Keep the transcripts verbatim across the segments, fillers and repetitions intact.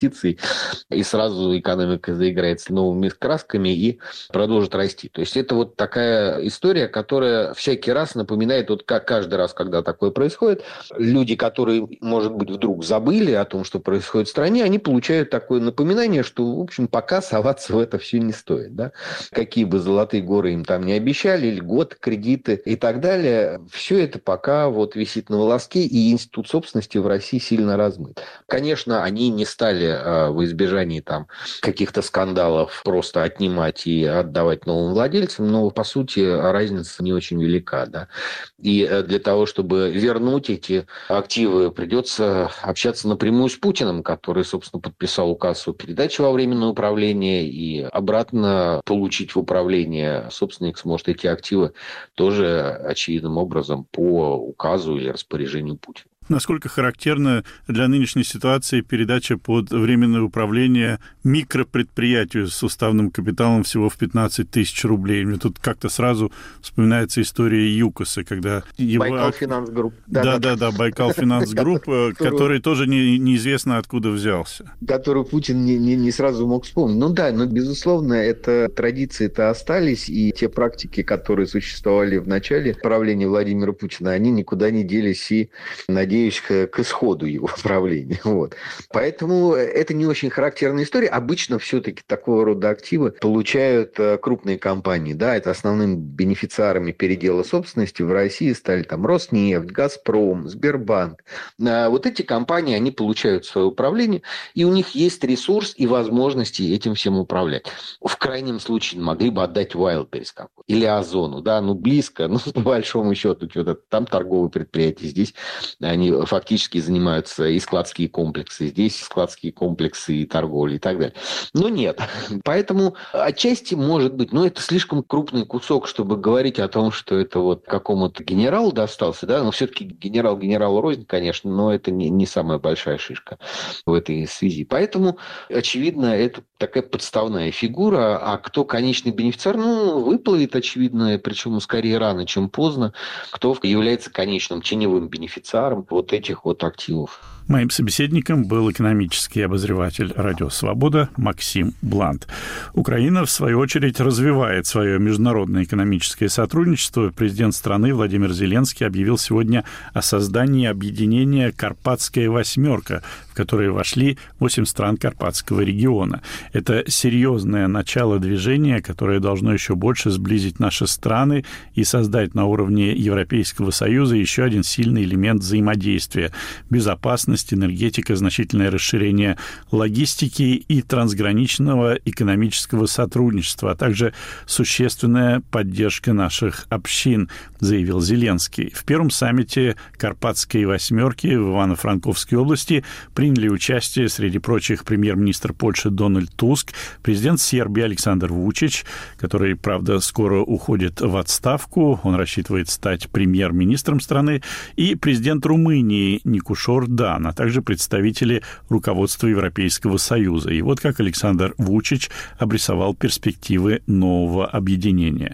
инвестиций, и сразу экономика заиграет с новыми красками и продолжит расти. То есть это вот такая история, которая всякий раз напоминает, вот как каждый раз, когда такое происходит, люди, которые, может быть, вдруг забыли о том, что происходит в стране, они получают такое напоминание, что, в общем, пока соваться в это все не стоит. Да? Какие бы золотые горы им там не обещали, льготы, кредиты и так далее, все это пока вот висит на волоске, и институт собственности в России сильно размыт. Конечно, они не стали в избежании там каких-то скандалов просто отнимать и отдавать новым владельцам, но, по сути, разница не очень велика. Да? И для того, чтобы вернуть эти активы, придется общаться напрямую с Путиным, который, собственно, подписал указ о передаче во временное управление, и обратно получить в управление собственник сможет эти активы тоже очевидным образом по указу или распоряжению Путина. Насколько характерна для нынешней ситуации передача под временное управление микропредприятию с уставным капиталом всего в пятнадцать тысяч рублей? Мне тут как-то сразу вспоминается история ЮКОСа, когда его... Байкал Финанс Групп. Да-да-да, Байкал Финанс Групп, который тоже не, неизвестно откуда взялся. Который Путин не, не, не сразу мог вспомнить. Ну да, но, безусловно, это традиции-то остались, и те практики, которые существовали в начале правления Владимира Путина, они никуда не делись, и, надеюсь, к, к исходу его правления. Вот. Поэтому это не очень характерная история. Обычно все-таки такого рода активы получают крупные компании. Да, это основными бенефициарами передела собственности в России стали там Роснефть, Газпром, Сбербанк. Вот эти компании, они получают свое управление, и у них есть ресурс и возможности этим всем управлять. В крайнем случае могли бы отдать Wildberries какой или Озону. Да, ну близко, ну по большому счету, там торговые предприятия, здесь они фактически занимаются и складские комплексы, здесь складские комплексы и торговля и так далее. Но нет. Поэтому отчасти может быть, но это слишком крупный кусок, чтобы говорить о том, что это вот какому-то генералу достался, да, но все-таки генерал генералу рознь, конечно, но это не, не самая большая шишка в этой связи. Поэтому, очевидно, это такая подставная фигура, а кто конечный бенефициар, ну, выплывет, очевидно, причем скорее рано, чем поздно, кто является конечным теневым бенефициаром вот этих вот активов. Моим собеседником был экономический обозреватель «Радио Свобода» Максим Блант. Украина, в свою очередь, развивает свое международное экономическое сотрудничество. Президент страны Владимир Зеленский объявил сегодня о создании объединения «Карпатская восьмерка», в которое вошли восемь стран Карпатского региона. Это серьезное начало движения, которое должно еще больше сблизить наши страны и создать на уровне Европейского Союза еще один сильный элемент взаимодействия – безопасность, энергетика, значительное расширение логистики и трансграничного экономического сотрудничества, а также существенная поддержка наших общин, заявил Зеленский. В первом саммите Карпатской восьмерки в Ивано-Франковской области приняли участие, среди прочих, премьер-министр Польши Дональд Туск, президент Сербии Александр Вучич, который, правда, скоро уходит в отставку, он рассчитывает стать премьер-министром страны, и президент Румынии Никушор Дан, а также представители руководства Европейского Союза. И вот как Александр Вучич обрисовал перспективы нового объединения.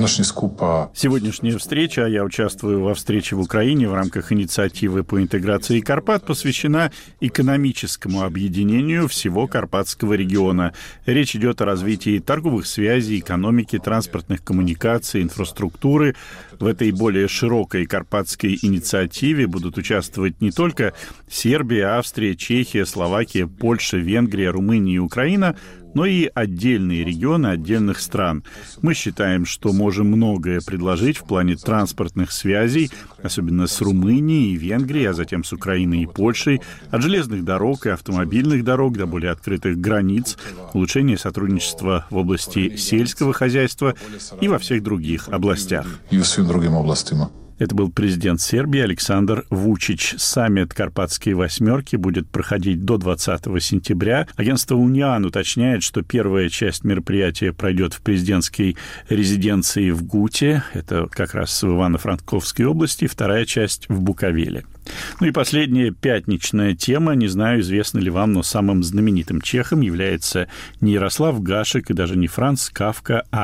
Сегодняшняя встреча, я участвую во встрече в Украине в рамках инициативы по интеграции Карпат, посвящена экономическому объединению всего Карпатского региона. Речь идет о развитии торговых связей, экономики, транспортных коммуникаций, инфраструктуры. В этой более широкой карпатской инициативе будут участвовать не только Сербия, Австрия, Чехия, Словакия, Польша, Венгрия, Румыния и Украина, но и отдельные регионы отдельных стран. Мы считаем, что можем многое предложить в плане транспортных связей, особенно с Румынией и Венгрией, а затем с Украиной и Польшей, от железных дорог и автомобильных дорог до более открытых границ, улучшение сотрудничества в области сельского хозяйства и во всех других областях. Это был президент Сербии Александр Вучич. Саммит Карпатской восьмерки будет проходить до двадцатого сентября. Агентство «Униан» уточняет, что первая часть мероприятия пройдет в президентской резиденции в Гуте, это как раз в Ивано-Франковской области, вторая часть в Буковеле. Ну и последняя пятничная тема. Не знаю, известно ли вам, но самым знаменитым чехом является не Ярослав Гашек и даже не Франц Кафка, а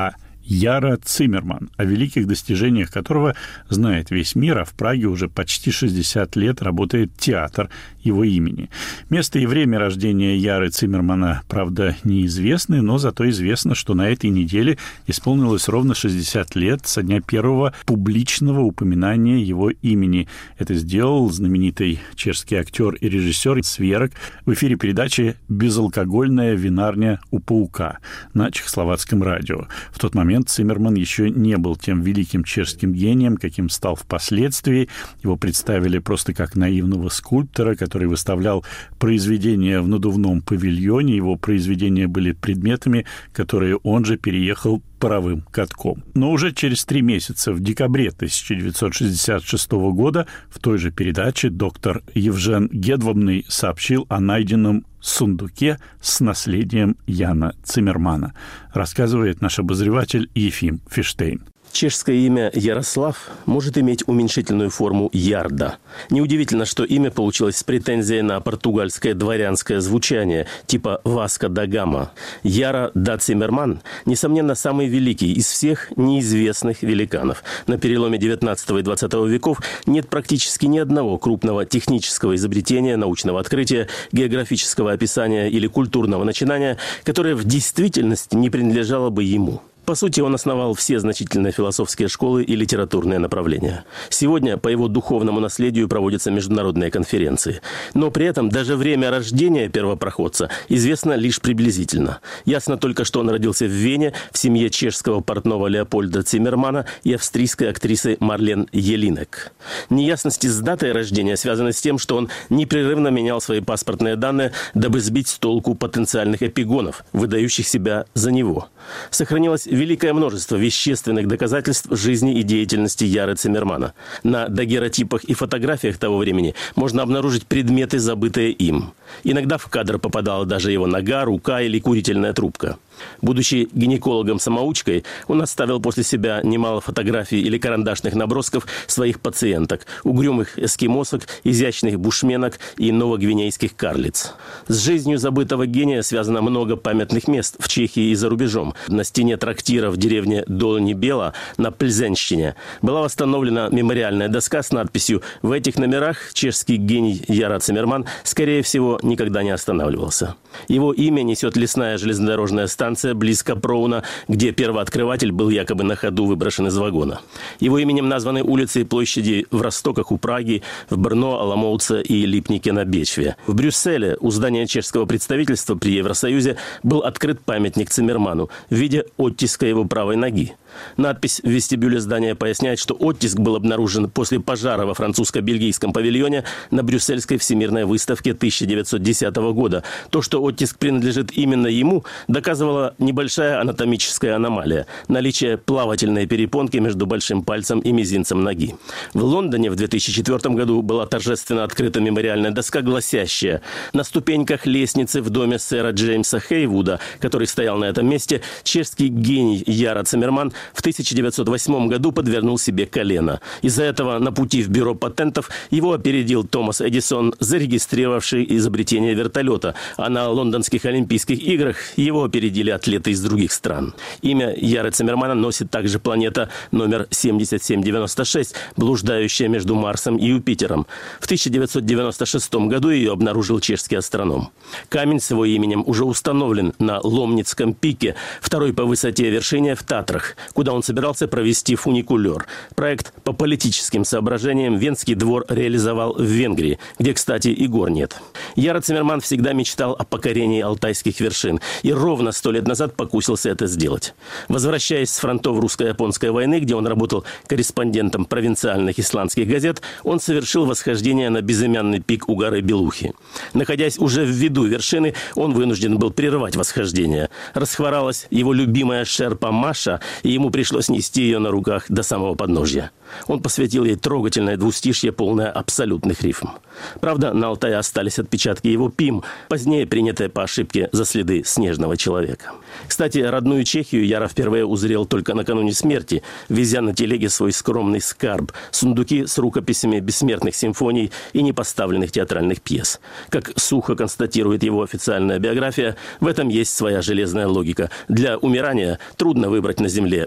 Яра Циммерман, о великих достижениях которого знает весь мир, а в Праге уже почти шестьдесят лет работает театр его имени. Место и время рождения Яры Циммермана, правда, неизвестны, но зато известно, что на этой неделе исполнилось ровно шестьдесят лет со дня первого публичного упоминания его имени. Это сделал знаменитый чешский актер и режиссер Сверок в эфире передачи «Безалкогольная винарня у паука» на чехословацком радио. В тот момент Циммерман еще не был тем великим чешским гением, каким стал впоследствии. Его представили просто как наивного скульптора, который выставлял произведения в надувном павильоне. Его произведения были предметами, которые он же переехал паровым катком. Но уже через три месяца, в декабре тысяча девятьсот шестьдесят шестого года, в той же передаче доктор Евжен Гедвобный сообщил о найденном сундуке с наследием Яна Циммермана, рассказывает наш обозреватель Ефим Фиштейн. Чешское имя Ярослав может иметь уменьшительную форму Ярда. Неудивительно, что имя получилось с претензией на португальское дворянское звучание, типа Васко да Гама. Яра да Циммерман, несомненно, самый великий из всех неизвестных великанов. На переломе девятнадцатого и двадцатого веков нет практически ни одного крупного технического изобретения, научного открытия, географического описания или культурного начинания, которое в действительности не принадлежало бы ему. По сути, он основал все значительные философские школы и литературные направления. Сегодня по его духовному наследию проводятся международные конференции. Но при этом даже время рождения первопроходца известно лишь приблизительно. Ясно только, что он родился в Вене в семье чешского портного Леопольда Циммермана и австрийской актрисы Марлен Елинек. Неясности с датой рождения связаны с тем, что он непрерывно менял свои паспортные данные, дабы сбить с толку потенциальных эпигонов, выдающих себя за него. Сохранилось великое множество вещественных доказательств жизни и деятельности Яры Циммермана. На дагеротипах и фотографиях того времени можно обнаружить предметы, забытые им. Иногда в кадр попадала даже его нога, рука или курительная трубка. Будучи гинекологом-самоучкой, он оставил после себя немало фотографий или карандашных набросков своих пациенток, угрюмых эскимосок, изящных бушменок и новогвинейских карлиц. С жизнью забытого гения связано много памятных мест в Чехии и за рубежом. На стене трактира в деревне Долни Бела на Пльзенщине была восстановлена мемориальная доска с надписью «В этих номерах чешский гений Яра Циммерман, скорее всего, никогда не останавливался». Его имя несет лесная железнодорожная станция близ Капроуна, где первооткрыватель был якобы на ходу выброшен из вагона. Его именем названы улицы и площади в Ростоках у Праги, в Брно, Аламоуце и Липнике на Бечве. В Брюсселе у здания чешского представительства при Евросоюзе был открыт памятник Циммерману в виде оттиска его правой ноги. Надпись в вестибюле здания поясняет, что оттиск был обнаружен после пожара во французско-бельгийском павильоне на Брюссельской всемирной выставке тысяча девятьсот десятого года. То, что оттиск принадлежит именно ему, доказывала небольшая анатомическая аномалия – наличие плавательной перепонки между большим пальцем и мизинцем ноги. В Лондоне в две тысячи четвёртом году была торжественно открыта мемориальная доска, гласящая: «На ступеньках лестницы в доме сэра Джеймса Хейвуда, который стоял на этом месте, чешский гений Яра Циммерман в тысяча девятьсот восьмом году подвернул себе колено. Из-за этого на пути в бюро патентов его опередил Томас Эдисон, зарегистрировавший изобретение вертолета, а на лондонских Олимпийских играх его опередили атлеты из других стран. Имя Яры Циммермана носит также планета номер семьдесят семь девяносто шесть, блуждающая между Марсом и Юпитером. В тысяча девятьсот девяносто шестом году ее обнаружил чешский астроном. Камень с его именем уже установлен на Ломницком пике, второй по высоте вершине в Татрах, куда он собирался провести фуникулер. Проект по политическим соображениям Венский двор реализовал в Венгрии, где, кстати, и гор нет. Яра Циммерман всегда мечтал о покорении алтайских вершин и ровно сто лет назад покусился это сделать. Возвращаясь с фронтов русско-японской войны, где он работал корреспондентом провинциальных исландских газет, он совершил восхождение на безымянный пик у горы Белухи. Находясь уже в виду вершины, он вынужден был прервать восхождение. Расхворалась его любимая шерпа Маша, и ему пришлось нести ее на руках до самого подножья. Он посвятил ей трогательное двустишье, полное абсолютных рифм. Правда, на Алтае остались отпечатки его пим, позднее принятые по ошибке за следы снежного человека. Кстати, родную Чехию Яра впервые узрел только накануне смерти, везя на телеге свой скромный скарб – сундуки с рукописями бессмертных симфоний и непоставленных театральных пьес. Как сухо констатирует его официальная биография, в этом есть своя железная логика. Для умирания трудно выбрать на земле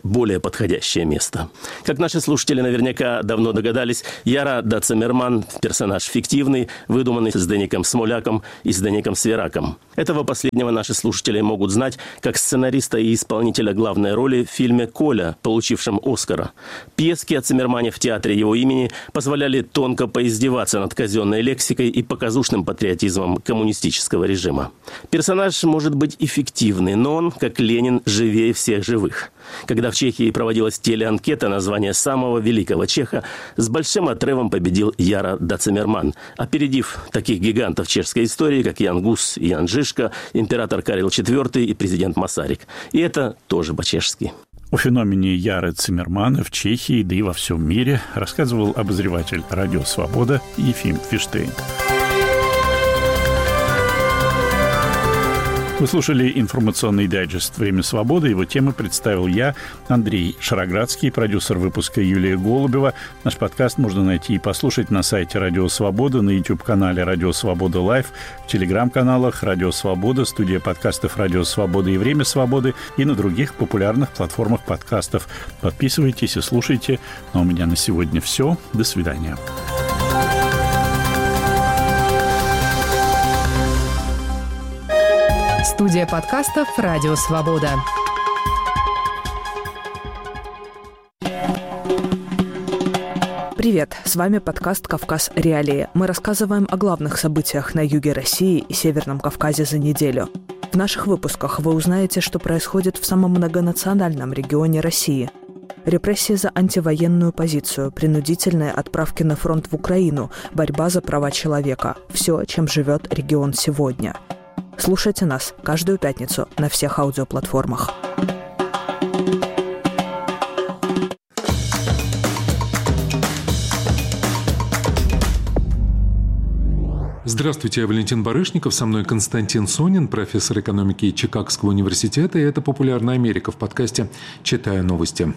более подходящее место. Как наши слушатели наверняка давно догадались, Яра да Циммерман – персонаж фиктивный, выдуманный с Деником Смоляком и с Деником Свираком. Этого последнего наши слушатели могут знать как сценариста и исполнителя главной роли в фильме «Коля», получившем «Оскара». Пьески о Циммермане в театре его имени позволяли тонко поиздеваться над казенной лексикой и показушным патриотизмом коммунистического режима. Персонаж может быть эффективный, но он, как Ленин, живее всех живых. Когда в Чехии проводилась телеанкета на звание самого великого чеха, с большим отрывом победил Яра да Циммерман, опередив таких гигантов чешской истории, как Ян Гус и Ян Жишка, император Карл четвёртый и президент Масарик. И это тоже по-чешски. О феномене Яры Циммермана в Чехии, да и во всем мире, рассказывал обозреватель «Радио Свобода» Ефим Фиштейн. Вы слушали информационный дайджест «Время свободы». Его темы представил я, Андрей Шароградский, продюсер выпуска Юлия Голубева. Наш подкаст можно найти и послушать на сайте «Радио Свобода», на YouTube-канале «Радио Свобода Лайв», в телеграм-каналах «Радио Свобода», студия подкастов «Радио Свобода» и «Время свободы» и на других популярных платформах подкастов. Подписывайтесь и слушайте. А у меня на сегодня все. До свидания. Студия подкастов «Радио Свобода». Привет, с вами подкаст «Кавказ. Реалии». Мы рассказываем о главных событиях на юге России и Северном Кавказе за неделю. В наших выпусках вы узнаете, что происходит в самом многонациональном регионе России. Репрессии за антивоенную позицию, принудительные отправки на фронт в Украину, борьба за права человека – все, чем живет регион сегодня. Слушайте нас каждую пятницу на всех аудиоплатформах. Здравствуйте, я Валентин Барышников, со мной Константин Сонин, профессор экономики Чикагского университета, и это «Популярная Америка» в подкасте «Читаю новости».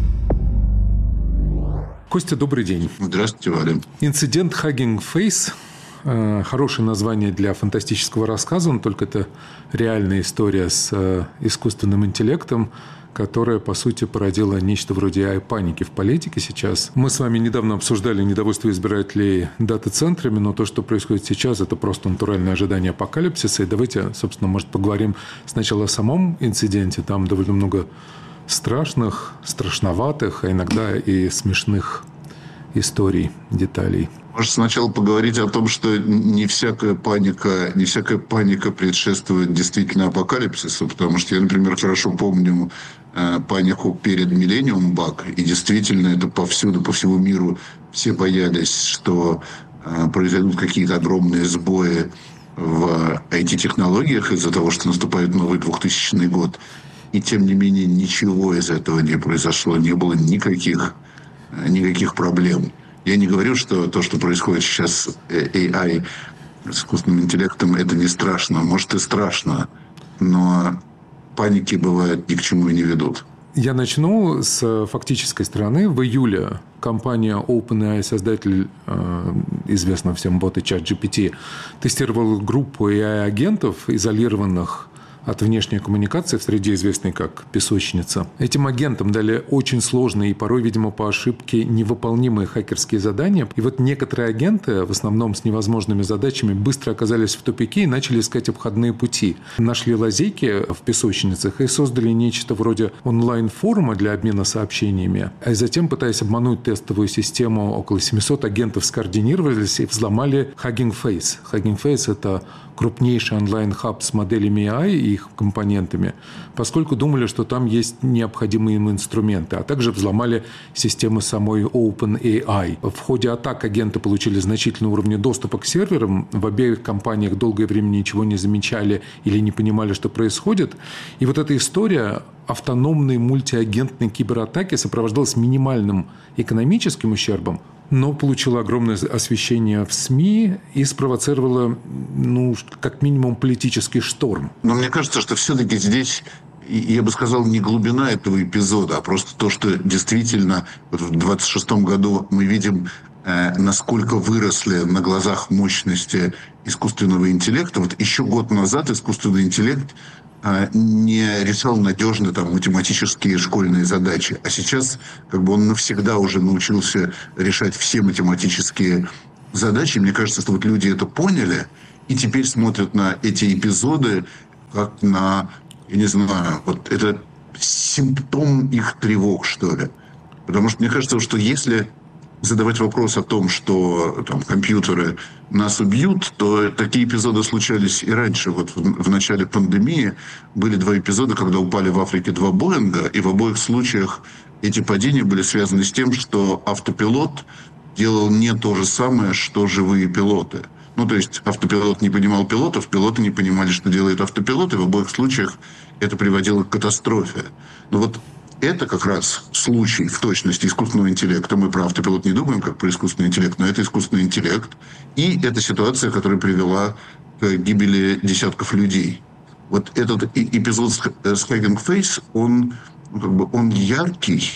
Костя, добрый день. Здравствуйте, Валя. Инцидент Hugging Face – хорошее название для фантастического рассказа, но только это реальная история с искусственным интеллектом, которая, по сути, породила нечто вроде эй ай-паники в политике сейчас. Мы с вами недавно обсуждали недовольство избирателей дата-центрами, но то, что происходит сейчас, это просто натуральное ожидание апокалипсиса. И давайте, собственно, может, поговорим сначала о самом инциденте. Там довольно много страшных, страшноватых, а иногда и смешных историй, деталей. Может, сначала поговорить о том, что не всякая паника, не всякая паника предшествует действительно апокалипсису, потому что я, например, хорошо помню э, панику перед Millennium Bug, и действительно это повсюду, по всему миру все боялись, что э, произойдут какие-то огромные сбои в ай ти-технологиях из-за того, что наступает новый двухтысячный год. И тем не менее ничего из этого не произошло, не было никаких, никаких проблем. Я не говорю, что то, что происходит сейчас с эй ай, с искусственным интеллектом, это не страшно. Может, и страшно, но паники, бывает, ни к чему и не ведут. Я начну с фактической стороны. В июле компания OpenAI, создатель э, известного всем бота ChatGPT, тестировала группу эй ай-агентов, изолированных от внешней коммуникации в среде, известной как песочница. Этим агентам дали очень сложные и порой, видимо, по ошибке невыполнимые хакерские задания. И вот некоторые агенты, в основном с невозможными задачами, быстро оказались в тупике и начали искать обходные пути. Нашли лазейки в песочницах и создали нечто вроде онлайн-форума для обмена сообщениями. А затем, пытаясь обмануть тестовую систему, около семьсот агентов скоординировались и взломали Hugging Face. Hugging Face – это крупнейший онлайн-хаб с моделями эй ай и их компонентами, поскольку думали, что там есть необходимые им инструменты, а также взломали системы самой OpenAI. В ходе атак агенты получили значительные уровни доступа к серверам. В обеих компаниях долгое время ничего не замечали или не понимали, что происходит. И вот эта история автономной мультиагентной кибератаки сопровождалась минимальным экономическим ущербом, но получила огромное освещение в СМИ и спровоцировала, ну, как минимум, политический шторм. Но мне кажется, что все-таки здесь, я бы сказал, не глубина этого эпизода, а просто то, что действительно в двадцать шестом году мы видим, э, насколько выросли на глазах мощности искусственного интеллекта. Вот еще год назад искусственный интеллект не решал надежно там математические школьные задачи. А сейчас как бы он навсегда уже научился решать все математические задачи. Мне кажется, что вот люди это поняли и теперь смотрят на эти эпизоды как на, я не знаю, вот это симптом их тревог, что ли. Потому что мне кажется, что если задавать вопрос о том, что там, компьютеры нас убьют, то такие эпизоды случались и раньше. Вот в, в начале пандемии были два эпизода, когда упали в Африке два Боинга, и в обоих случаях эти падения были связаны с тем, что автопилот делал не то же самое, что живые пилоты. Ну, то есть автопилот не понимал пилотов, пилоты не понимали, что делает автопилот, и в обоих случаях это приводило к катастрофе. Но вот это как раз случай в точности искусственного интеллекта. Мы про автопилот не думаем, как про искусственный интеллект, но это искусственный интеллект. И это ситуация, которая привела к гибели десятков людей. Вот этот эпизод с Hugging Face, он, как бы, он яркий,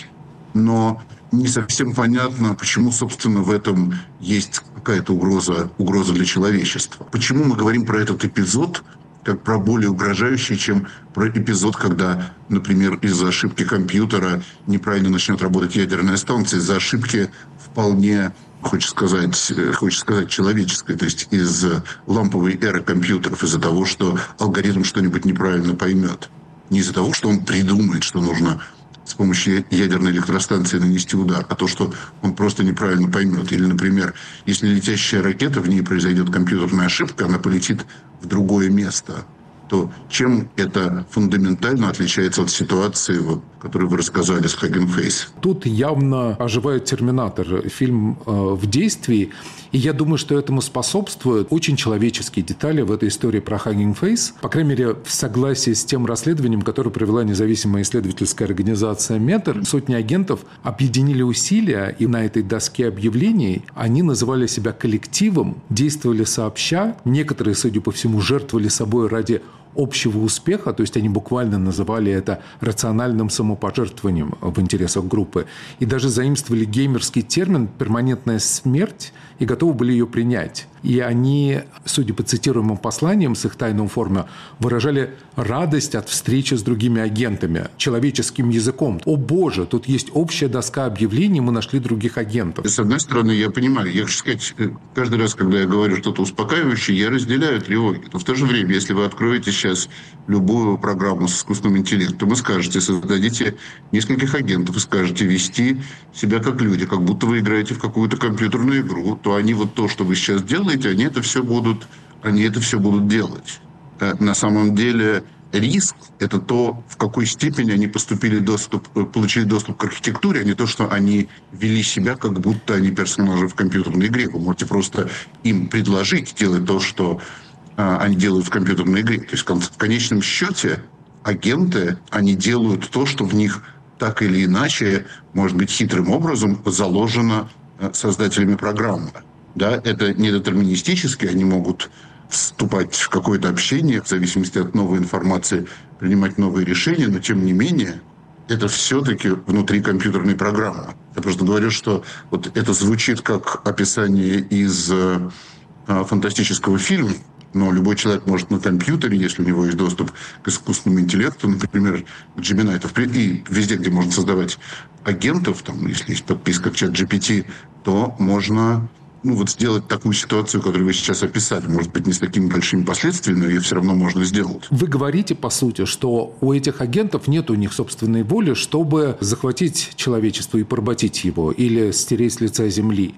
но не совсем понятно, почему, собственно, в этом есть какая-то угроза, угроза для человечества. Почему мы говорим про этот эпизод как про более угрожающий, чем про эпизод, когда, например, из-за ошибки компьютера неправильно начнет работать ядерная станция, из-за ошибки вполне, хочется сказать, хочется сказать человеческой, то есть из ламповой эры компьютеров, из-за того, что алгоритм что-нибудь неправильно поймет. Не из-за того, что он придумает, что нужно с помощью ядерной электростанции нанести удар, а то, что он просто неправильно поймет. Или, например, если летящая ракета, в ней произойдет компьютерная ошибка, она полетит в другое место, то чем это фундаментально отличается от ситуации, вот, которую вы рассказали с Hugging Face? Тут явно оживает «Терминатор», фильм э, в действии. И я думаю, что этому способствуют очень человеческие детали в этой истории про Hugging Face. По крайней мере, в согласии с тем расследованием, которое провела независимая исследовательская организация «Метр», сотни агентов объединили усилия, и на этой доске объявлений они называли себя коллективом, действовали сообща. Некоторые, судя по всему, жертвовали собой ради общего успеха, то есть они буквально называли это рациональным самопожертвованием в интересах группы, и даже заимствовали геймерский термин «перманентная смерть» и готовы были ее принять. И они, судя по цитируемым посланиям с их тайной формы, выражали радость от встречи с другими агентами, человеческим языком. О боже, тут есть общая доска объявлений, мы нашли других агентов. С одной стороны, я понимаю, я хочу сказать, каждый раз, когда я говорю что-то успокаивающее, я разделяю тревоги. Но в то же время, если вы откроете сейчас любую программу с искусственным интеллектом, вы скажете, создадите нескольких агентов и скажете вести себя как люди, как будто вы играете в какую-то компьютерную игру, то они вот то, что вы сейчас делаете, они это все будут, они это все будут делать. На самом деле риск – это то, в какой степени они поступили доступ, получили доступ к архитектуре, а не то, что они вели себя, как будто они персонажи в компьютерной игре. Вы можете просто им предложить делать то, что а, они делают в компьютерной игре. То есть в конечном счете агенты, они делают то, что в них так или иначе, может быть, хитрым образом заложено создателями программы. Да, это не детерминистически, они могут вступать в какое-то общение, в зависимости от новой информации, принимать новые решения, но тем не менее это все-таки внутри компьютерной программы. Я просто говорю, что вот это звучит как описание из э, фантастического фильма, но любой человек может на компьютере, если у него есть доступ к искусственному интеллекту, например, к Gemini, и везде, где можно создавать агентов, там, если есть подписка к чат джи пи ти, то можно ну, вот сделать такую ситуацию, которую вы сейчас описали. Может быть, не с такими большими последствиями, но ее все равно можно сделать. Вы говорите, по сути, что у этих агентов нет у них собственной воли, чтобы захватить человечество и поработить его или стереть с лица земли.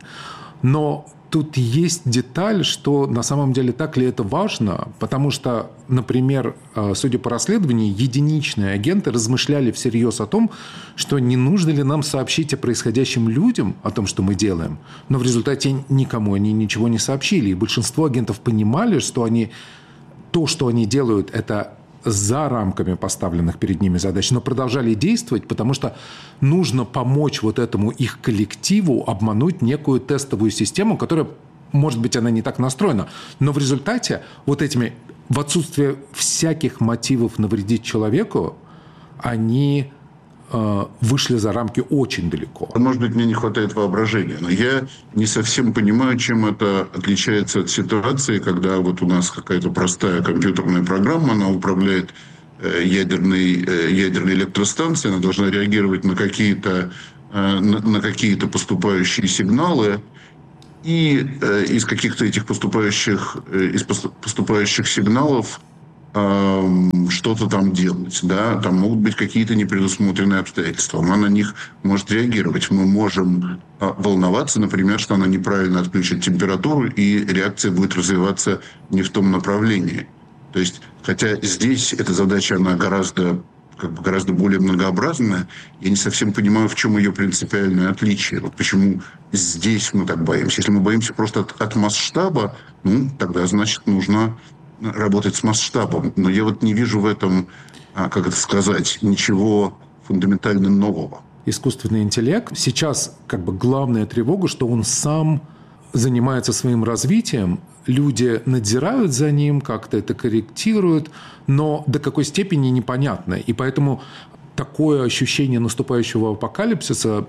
Но тут есть деталь, что на самом деле так ли это важно, потому что, например, судя по расследованию, единичные агенты размышляли всерьез о том, что не нужно ли нам сообщить о происходящем людям, о том, что мы делаем, но в результате никому они ничего не сообщили, и большинство агентов понимали, что они, то, что они делают, это за рамками поставленных перед ними задач, но продолжали действовать, потому что нужно помочь вот этому их коллективу обмануть некую тестовую систему, которая, может быть, она не так настроена, но в результате вот этими, в отсутствие всяких мотивов навредить человеку, они э, вышли за рамки очень далеко. Может быть, мне не хватает воображения, но я не совсем понимаю, чем это отличается от ситуации, когда вот у нас какая-то простая компьютерная программа, она управляет ядерной, ядерной электростанции, она должна реагировать на какие-то, на, на какие-то поступающие сигналы, и из каких-то этих поступающих, из поступающих сигналов что-то там делать, да, там могут быть какие-то непредусмотренные обстоятельства, она на них может реагировать. Мы можем волноваться, например, что она неправильно отключит температуру, и реакция будет развиваться не в том направлении. То есть, хотя здесь эта задача, она гораздо, как бы гораздо более многообразная, я не совсем понимаю, в чем ее принципиальное отличие. Вот почему здесь мы так боимся. Если мы боимся просто от, от масштаба, ну, тогда, значит, нужно работать с масштабом. Но я вот не вижу в этом, как это сказать, ничего фундаментально нового. Искусственный интеллект сейчас как бы главная тревога, что он сам занимается своим развитием, люди надзирают за ним, как-то это корректируют, но до какой степени непонятно. И поэтому такое ощущение наступающего апокалипсиса,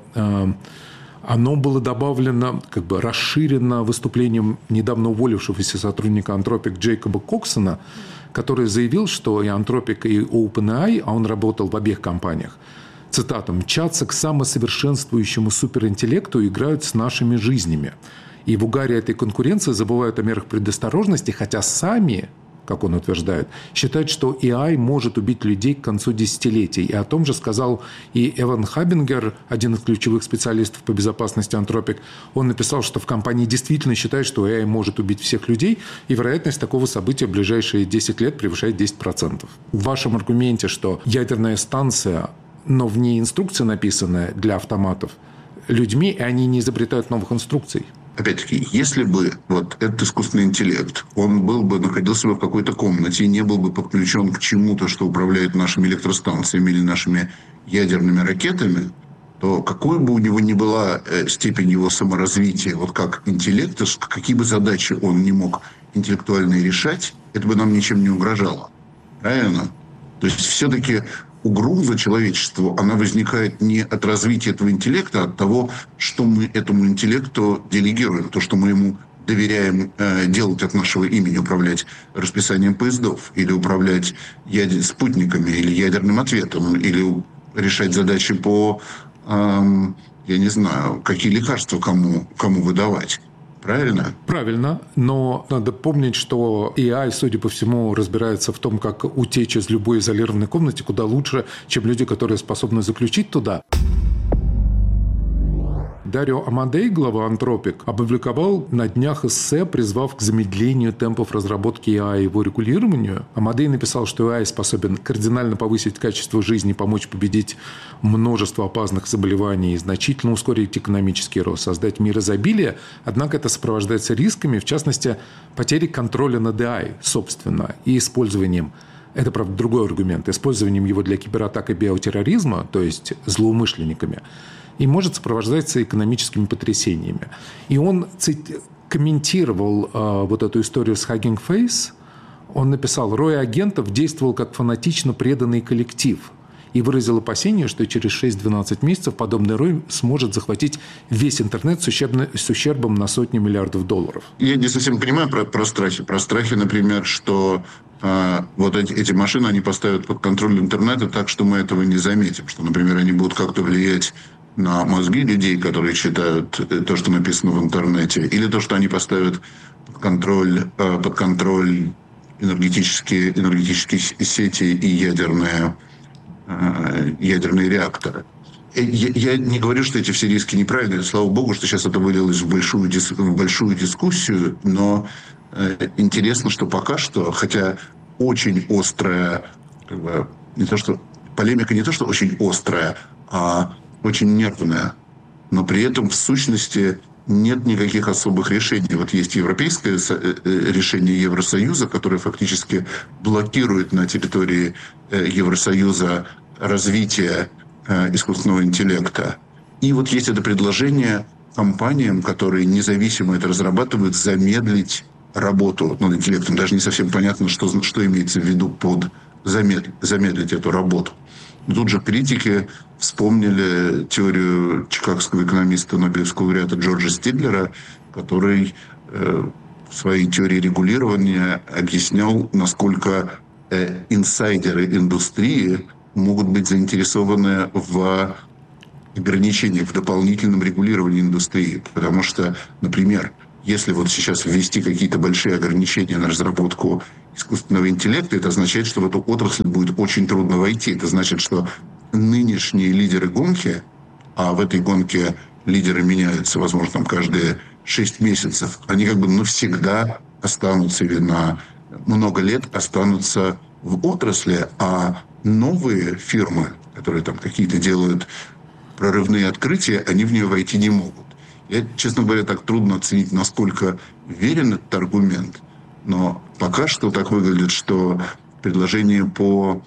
оно было добавлено, как бы расширено выступлением недавно уволившегося сотрудника Anthropic Джейкоба Коксона, который заявил, что и Anthropic, и OpenAI, а он работал в обеих компаниях, цитата, «мчатся к самосовершенствующему суперинтеллекту и играют с нашими жизнями». И в угаре этой конкуренции забывают о мерах предосторожности, хотя сами, как он утверждает, считают, что эй ай может убить людей к концу десятилетий. И о том же сказал и Эван Хабингер, один из ключевых специалистов по безопасности Anthropic. Он написал, что в компании действительно считают, что эй ай может убить всех людей, и вероятность такого события в ближайшие десять лет превышает десять процентов. В вашем аргументе, что ядерная станция, но в ней инструкция написанная для автоматов людьми, и они не изобретают новых инструкций. Опять-таки, если бы вот этот искусственный интеллект, он был бы, находился бы в какой-то комнате и не был бы подключен к чему-то, что управляет нашими электростанциями или нашими ядерными ракетами, то какой бы у него ни была степень его саморазвития, вот как интеллекта, какие бы задачи он не мог интеллектуально решать, это бы нам ничем не угрожало. Правильно? То есть все-таки угроза человечеству, она возникает не от развития этого интеллекта, а от того, что мы этому интеллекту делегируем, то, что мы ему доверяем э, делать от нашего имени, управлять расписанием поездов, или управлять ядер... спутниками, или ядерным ответом, или решать задачи по, э, я не знаю, какие лекарства кому, кому выдавать. Правильно? Правильно, но надо помнить, что эй ай, судя по всему, разбирается в том, как утечь из любой изолированной комнаты куда лучше, чем люди, которые способны заключить туда. Дарио Амадей, глава Anthropic, опубликовал на днях эссе, призвав к замедлению темпов разработки эй ай и его регулированию. Амадей написал, что эй ай способен кардинально повысить качество жизни, помочь победить множество опасных заболеваний, значительно ускорить экономический рост, создать мир изобилия. Однако это сопровождается рисками, в частности, потерей контроля над эй ай, собственно, и использованием. Это, правда, другой аргумент. Использованием его для кибератак и биотерроризма, то есть злоумышленниками, и может сопровождаться экономическими потрясениями. И он цити- комментировал э, вот эту историю с Hugging Face. Он написал: «Рой агентов действовал как фанатично преданный коллектив», и выразил опасение, что через шесть-двенадцать месяцев подобный рой сможет захватить весь интернет с, ущербно, с ущербом на сотни миллиардов долларов. Я не совсем понимаю про, про страхи. Про страхи, например, что э, вот эти, эти машины, они поставят под контроль интернета так, что мы этого не заметим. Что, например, они будут как-то влиять на мозги людей, которые читают то, что написано в интернете, или то, что они поставят под контроль, э, под контроль энергетические, энергетические сети и ядерные, э, ядерные реакторы. Я, я не говорю, что эти все риски неправильные. Слава богу, что сейчас это вылилось в большую, дис, в большую дискуссию, но э, интересно, что пока что, хотя очень острая, как бы, не то что полемика не то, что очень острая, а очень нервная, но при этом в сущности нет никаких особых решений. Вот есть европейское решение Евросоюза, которое фактически блокирует на территории Евросоюза развитие искусственного интеллекта. И вот есть это предложение компаниям, которые независимо это разрабатывают, замедлить работу над интеллектом. Даже не совсем понятно, что, что имеется в виду под замедлить, замедлить эту работу. Тут же критики вспомнили теорию чикагского экономиста, Нобелевского лауреата Джорджа Стиглера, который э, в своей теории регулирования объяснял, насколько э, инсайдеры индустрии могут быть заинтересованы в ограничениях, в дополнительном регулировании индустрии. Потому что, например, если вот сейчас ввести какие-то большие ограничения на разработку искусственного интеллекта, это означает, что в эту отрасль будет очень трудно войти. Это значит, что нынешние лидеры гонки, а в этой гонке лидеры меняются, возможно, там каждые шесть месяцев, они как бы навсегда останутся или на много лет останутся в отрасли, а новые фирмы, которые там какие-то делают прорывные открытия, они в нее войти не могут. Я, честно говоря, так трудно оценить, насколько верен этот аргумент, но пока что так выглядит, что предложения по,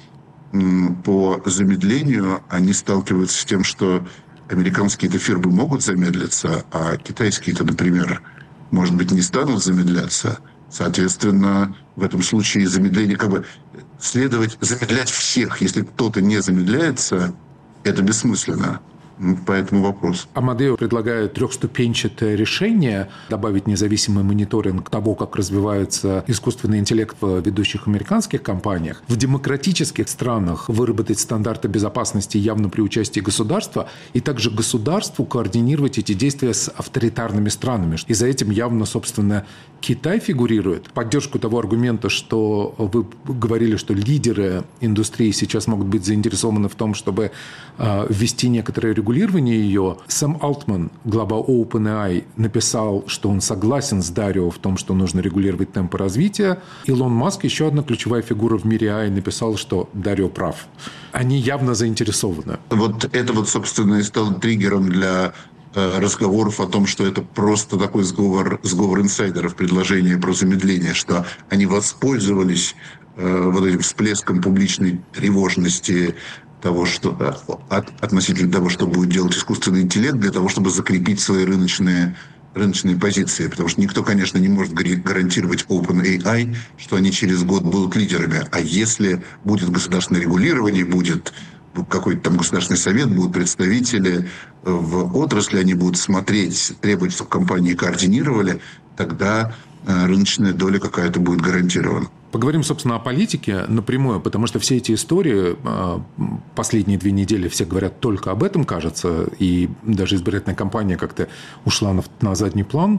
по замедлению, они сталкиваются с тем, что американские-то фирмы могут замедлиться, а китайские-то, например, может быть, не станут замедляться. Соответственно, в этом случае замедление, как бы следовать, замедлять всех, если кто-то не замедляется, это бессмысленно. По этому вопросу. Амадео предлагает трехступенчатое решение, добавить независимый мониторинг того, как развивается искусственный интеллект в ведущих американских компаниях. В демократических странах выработать стандарты безопасности явно при участии государства, и также государству координировать эти действия с авторитарными странами. И за этим явно, собственно, Китай фигурирует. Поддержку того аргумента, что вы говорили, что лидеры индустрии сейчас могут быть заинтересованы в том, чтобы э, ввести некоторые регулирование ее. Сэм Алтман, глава OpenAI, написал, что он согласен с Дарио в том, что нужно регулировать темпы развития. Илон Маск, еще одна ключевая фигура в мире эй ай, написал, что Дарио прав. Они явно заинтересованы. Вот это вот, собственно, и стало триггером для э, разговоров о том, что это просто такой сговор, сговор инсайдеров, предложение про замедление, что они воспользовались э, вот этим всплеском публичной тревожности того, что, от, относительно того, что будет делать искусственный интеллект, для того, чтобы закрепить свои рыночные, рыночные позиции. Потому что никто, конечно, не может гарантировать OpenAI, что они через год будут лидерами. А если будет государственное регулирование, будет какой-то там государственный совет, будут представители в отрасли, они будут смотреть, требовать, чтобы компании координировали, тогда рыночная доля какая-то будет гарантирована. Поговорим, собственно, о политике напрямую, потому что все эти истории, последние две недели все говорят только об этом, кажется, и даже избирательная кампания как-то ушла на, на задний план,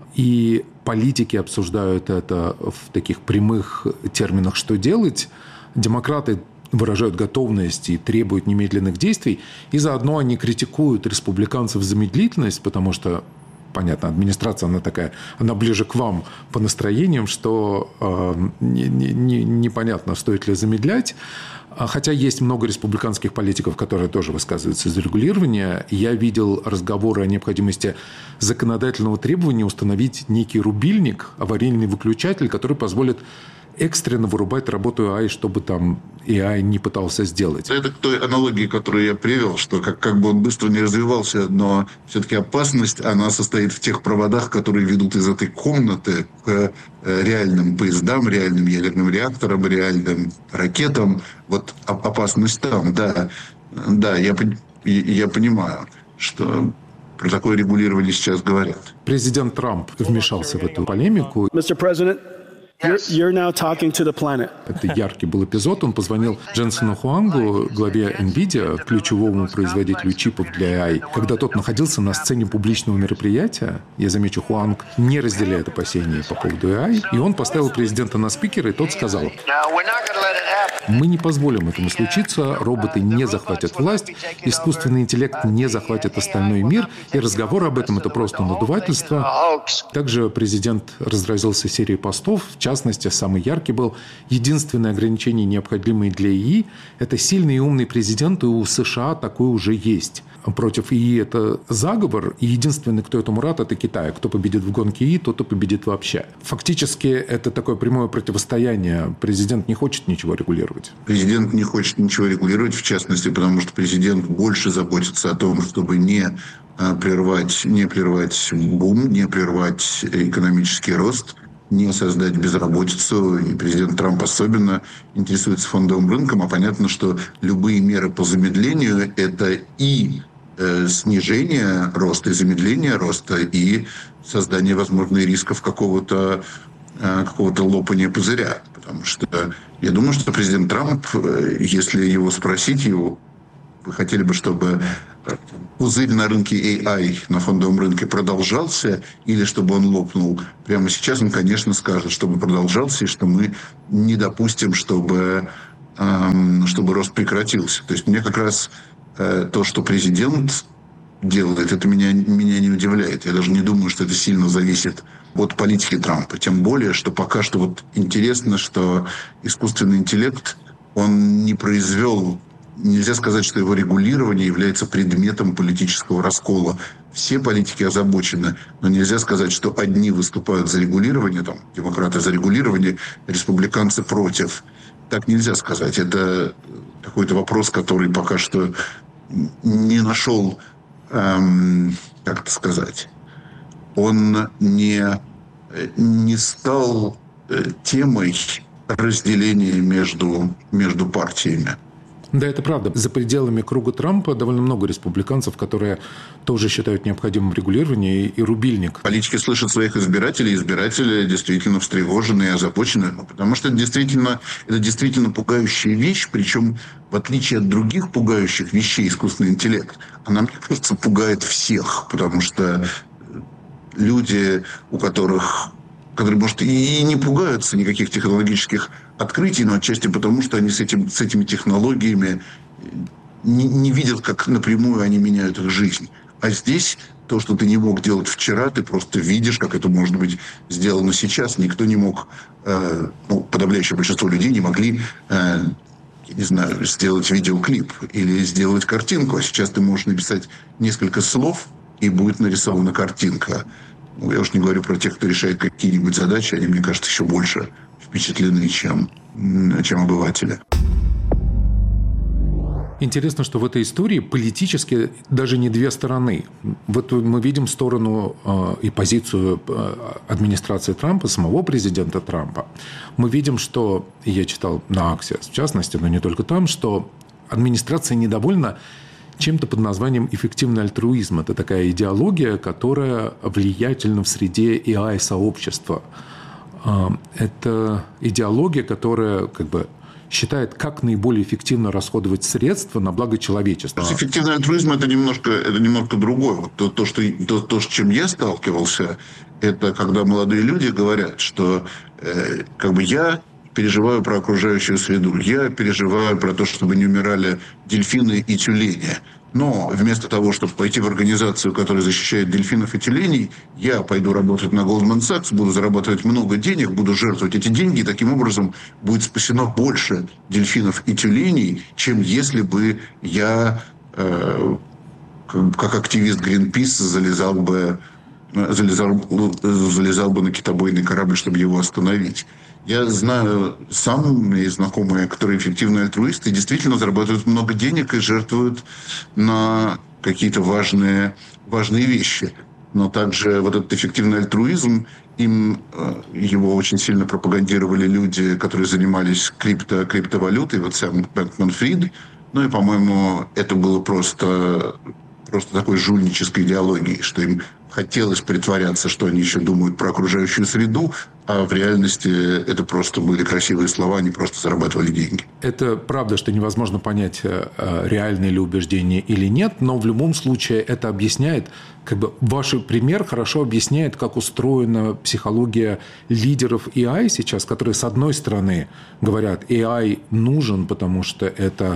и политики обсуждают это в таких прямых терминах, что делать. Демократы выражают готовность и требуют немедленных действий, и заодно они критикуют республиканцев за медлительность, потому что, понятно, администрация, она такая, она ближе к вам по настроениям, что э, не, не, непонятно, стоит ли замедлять. Хотя есть много республиканских политиков, которые тоже высказываются за регулирование. Я видел разговоры о необходимости законодательного требования установить некий рубильник, аварийный выключатель, который позволит экстренно вырубать работу эй ай, чтобы там эй ай не пытался сделать. Это к той аналогии, которую я привел, что как, как бы он быстро не развивался, но все-таки опасность, она состоит в тех проводах, которые ведут из этой комнаты к реальным поездам, реальным ядерным реакторам, реальным ракетам. Вот опасность там, да. Да, я, я понимаю, что про такое регулирование сейчас говорят. Президент Трамп вмешался в эту полемику. You're, you're now talking to the planet. Это яркий был эпизод. Он позвонил Дженсену Хуангу, главе NVIDIA, ключевому производителю чипов для эй ай, когда тот находился на сцене публичного мероприятия. Я замечу, Хуанг не разделяет опасения по поводу эй ай. И он поставил президента на спикер, и тот сказал: мы не позволим этому случиться, роботы не захватят власть, искусственный интеллект не захватит остальной мир, и разговор об этом — это просто надувательство. Также президент разразился серией постов, в частности, самый яркий был: единственное ограничение, необходимое для ИИ, это сильный и умный президент, и у США такой уже есть. Против ИИ это заговор, и единственный, кто этому рад, это Китай. Кто победит в гонке ИИ, тот и победит вообще. Фактически это такое прямое противостояние. Президент не хочет ничего регулировать. Президент не хочет ничего регулировать, в частности, потому что президент больше заботится о том, чтобы не прервать, не прервать бум, не прервать экономический рост, не создать безработицу. И президент Трамп особенно интересуется фондовым рынком. А понятно, что любые меры по замедлению – это и э, снижение роста, и замедление роста, и создание, возможно, рисков какого-то, э, какого-то лопания пузыря. Потому что я думаю, что президент Трамп, если его спросить, его, вы хотели бы, чтобы пузырь на рынке эй ай, на фондовом рынке продолжался, или чтобы он лопнул? Прямо сейчас он, конечно, скажет, чтобы продолжался, и что мы не допустим, чтобы, эм, чтобы рост прекратился. То есть мне как раз э, то, что президент делает, это меня, меня не удивляет. Я даже не думаю, что это сильно зависит от политики Трампа. Тем более, что пока что вот интересно, что искусственный интеллект, он не произвел... Нельзя сказать, что его регулирование является предметом политического раскола. Все политики озабочены, но нельзя сказать, что одни выступают за регулирование, там, демократы за регулирование, республиканцы против. Так нельзя сказать. Это какой-то вопрос, который пока что не нашел, эм, как это сказать, он не, не стал темой разделения между, между партиями. Да, это правда. За пределами круга Трампа довольно много республиканцев, которые тоже считают необходимым регулирование и рубильник. Политики слышат своих избирателей, избиратели действительно встревожены и озабочены, потому что это действительно, это действительно пугающая вещь, причем в отличие от других пугающих вещей искусственный интеллект, она, мне кажется, пугает всех, потому что люди, у которых... которые, может, и не пугаются никаких технологических открытий, но отчасти потому, что они с, этим, с этими технологиями не, не видят, как напрямую они меняют их жизнь. А здесь то, что ты не мог делать вчера, ты просто видишь, как это может быть сделано сейчас. Никто не мог, э, ну, подавляющее большинство людей не могли, э, я не знаю, сделать видеоклип или сделать картинку. А сейчас ты можешь написать несколько слов, и будет нарисована картинка. Я уж не говорю про тех, кто решает какие-нибудь задачи. Они, мне кажется, еще больше впечатлены, чем, чем обыватели. Интересно, что в этой истории политически даже не две стороны. Вот мы видим сторону э, и позицию э, администрации Трампа, самого президента Трампа. Мы видим, что, я читал на Axios, в частности, но не только там, что администрация недовольна чем-то под названием эффективный альтруизм. Это такая идеология, которая влиятельна в среде эй ай-сообщества. Это идеология, которая как бы считает, как наиболее эффективно расходовать средства на благо человечества. Эффективный альтруизм – это немножко, это немножко другое. Вот то, то, что, то, то, с чем я сталкивался, это когда молодые люди говорят, что э, как бы я переживаю про окружающую среду. Я переживаю про то, чтобы не умирали дельфины и тюлени. Но вместо того, чтобы пойти в организацию, которая защищает дельфинов и тюленей, я пойду работать на Goldman Sachs, буду зарабатывать много денег, буду жертвовать эти деньги, и таким образом будет спасено больше дельфинов и тюленей, чем если бы я, э, как активист Greenpeace, залезал бы, залезал, залезал бы на китобойный корабль, чтобы его остановить. Я знаю сам, мои знакомые, которые эффективные альтруисты, действительно зарабатывают много денег и жертвуют на какие-то важные, важные вещи. Но также вот этот эффективный альтруизм, им его очень сильно пропагандировали люди, которые занимались крипто, криптовалютой, вот сам Бэнкман-Фрид. Ну и, по-моему, это было просто, просто такой жульнической идеологией, что им хотелось притворяться, что они еще думают про окружающую среду, а в реальности это просто были красивые слова, они просто зарабатывали деньги. Это правда, что невозможно понять, реальные ли убеждения или нет, но в любом случае это объясняет, как бы ваш пример хорошо объясняет, как устроена психология лидеров эй ай сейчас, которые, с одной стороны, говорят, эй ай нужен, потому что это